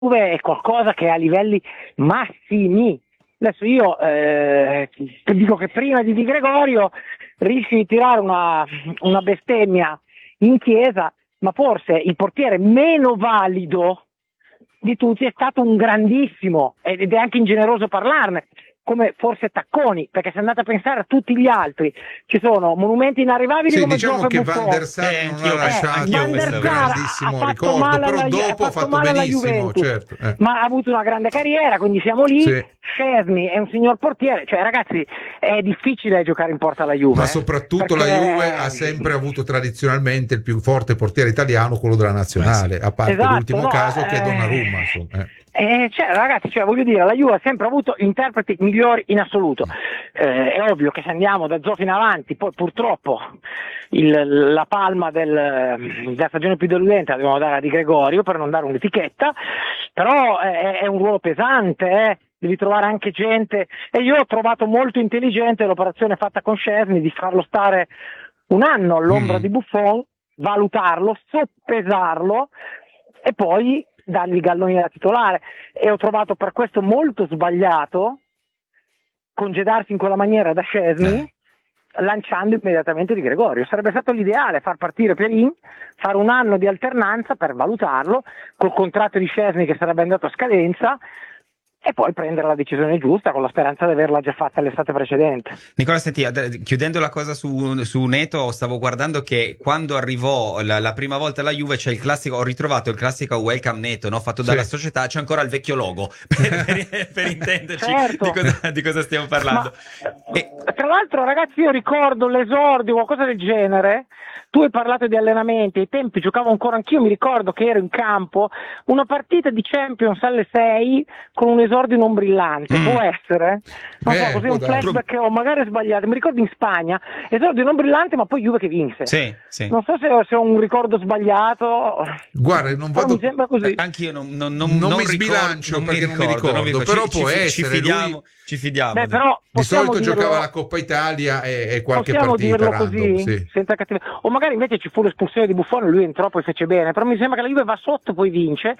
Juve è qualcosa che è a livelli massimi. Adesso io dico che prima di Di Gregorio rischi di tirare una bestemmia in chiesa, ma forse il portiere meno valido di tutti è stato un grandissimo, ed è anche ingeneroso parlarne, come forse Tacconi, perché se andate a pensare a tutti gli altri ci sono monumenti inarrivabili Sì, come diciamo Giofe che Buffon. Van der Sar non ha lasciato Van der un Sar ha grandissimo fatto ricordo, male però alla, dopo ha fatto male alla benissimo, Juventus, certo. ma ha avuto una grande carriera, quindi siamo lì. Sì. Szczęsny è un signor portiere, cioè ragazzi è difficile giocare in porta alla Juve. Ma soprattutto perché... la Juve ha sempre avuto tradizionalmente il più forte portiere italiano, quello della nazionale, a parte Esatto, l'ultimo no, caso che è Donnarumma, insomma. Ragazzi, voglio dire, la Juve ha sempre avuto interpreti migliori in assoluto. È ovvio che se andiamo da Zoff in avanti, poi purtroppo la palma della stagione più deludente la dobbiamo dare a Di Gregorio per non dare un'etichetta, però è un ruolo pesante, devi trovare anche gente, e io ho trovato molto intelligente l'operazione fatta con Szczęsny di farlo stare un anno all'ombra di Buffon, valutarlo, soppesarlo e poi dargli i galloni da titolare, e ho trovato per questo molto sbagliato congedarsi in quella maniera da Szczęsny lanciando immediatamente Di Gregorio. Sarebbe stato l'ideale far partire Pelin, fare un anno di alternanza per valutarlo col contratto di Szczęsny che sarebbe andato a scadenza, e poi prendere la decisione giusta con la speranza di averla già fatta l'estate precedente. Nicola, senti, chiudendo la cosa su Neto, stavo guardando che quando arrivò la prima volta alla Juve c'è il classico, ho ritrovato il classico Welcome Neto, no? Fatto dalla società, c'è ancora il vecchio logo per intenderci. Certo. di cosa stiamo parlando. Tra l'altro, ragazzi, io ricordo l'esordio, qualcosa del genere. Tu hai parlato di allenamenti, ai tempi giocavo ancora anch'io, mi ricordo che ero in campo, una partita di Champions alle 6 con un esordio non brillante, può essere? Non so, così un flashback che ho magari sbagliato, mi ricordo in Spagna, esordio non brillante ma poi Juve che vinse. Sì. Non so se ho un ricordo sbagliato. Guarda, non vado... mi sembra così. Anch'io non mi sbilancio perché non mi ricordo, però può essere, ci fidiamo. Beh, però di solito dirlo, giocava la Coppa Italia e qualche possiamo partita dirlo random, così, senza cattiveria. O magari invece ci fu l'espulsione di Buffon e lui entrò poi fece bene, però mi sembra che la Juve va sotto poi vince,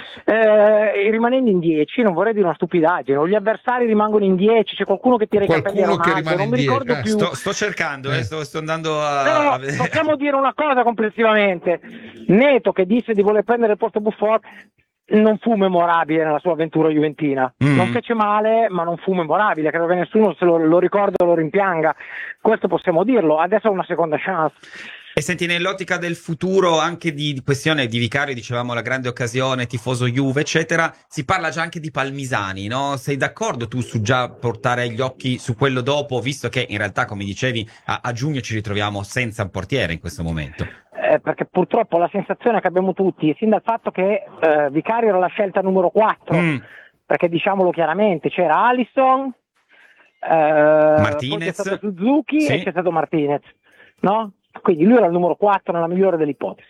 rimanendo in 10, non vorrei dire una stupidaggine, o gli avversari rimangono in 10, c'è qualcuno che tira i capelli a Ronaldo, non mi ricordo più. Sto cercando, sto andando a vedere. Possiamo dire una cosa complessivamente: Neto, che disse di voler prendere il posto Buffon, non fu memorabile nella sua avventura juventina, non fece male ma non fu memorabile, credo che nessuno se lo ricorda o lo rimpianga, questo possiamo dirlo. Adesso ha una seconda chance. E senti, nell'ottica del futuro, anche di questione di Vicario, dicevamo la grande occasione, tifoso Juve eccetera, si parla già anche di Palmisani, no? Sei d'accordo tu su già portare gli occhi su quello dopo, visto che in realtà, come dicevi, a giugno ci ritroviamo senza un portiere in questo momento? Perché purtroppo la sensazione che abbiamo tutti, sin dal fatto che Vicario era la scelta numero 4, perché diciamolo chiaramente, c'era Alisson, Martinez, poi c'è stato Suzuki e c'è stato Martinez, no? Quindi lui era il numero 4 nella migliore delle ipotesi.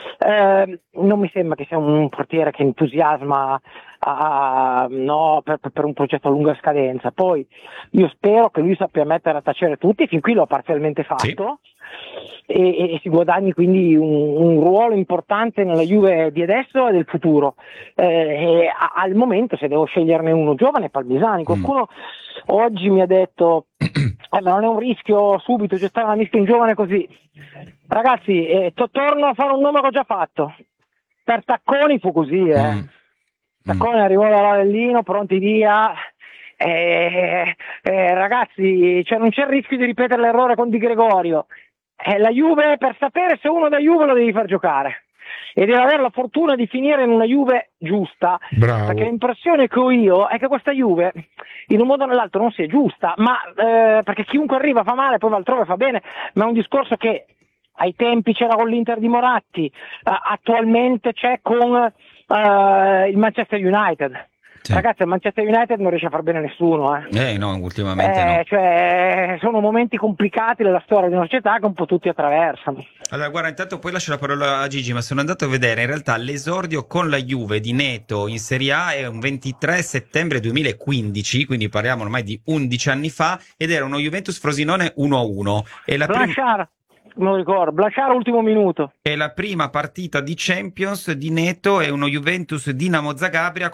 Non mi sembra che sia un portiere che entusiasma per un progetto a lunga scadenza. Poi io spero che lui sappia mettere a tacere tutti, fin qui l'ho parzialmente fatto, e si guadagni quindi un ruolo importante nella Juve di adesso e del futuro. Al momento, se devo sceglierne uno giovane, Palmisani. Qualcuno oggi mi ha detto ma non è un rischio subito gettare una mischia in giovane così. Ragazzi, torno a fare un nome che ho già fatto. Per Tacconi fu così, Tacconi arrivò da Lavellino, pronti via. Ragazzi, cioè non c'è il rischio di ripetere l'errore con Di Gregorio. La Juve, per sapere se uno da Juve lo devi far giocare e deve avere la fortuna di finire in una Juve giusta. Bravo. Perché l'impressione che ho io è che questa Juve in un modo o nell'altro non sia giusta, ma perché chiunque arriva fa male, poi va altrove fa bene, ma è un discorso che ai tempi c'era con l'Inter di Moratti, attualmente c'è con il Manchester United. Sì. Ragazzi, il Manchester United non riesce a far bene nessuno. No, ultimamente no. Cioè, sono momenti complicati nella storia di una società che un po' tutti attraversano. Allora, guarda, intanto poi lascio la parola a Gigi, ma sono andato a vedere, in realtà l'esordio con la Juve di Neto in Serie A è un 23 settembre 2015, quindi parliamo ormai di 11 anni fa, ed era uno Juventus Frosinone 1-1. E me lo ricordo. Blaciaro ultimo minuto. È la prima partita di Champions di Neto e uno Juventus Dinamo Zagabria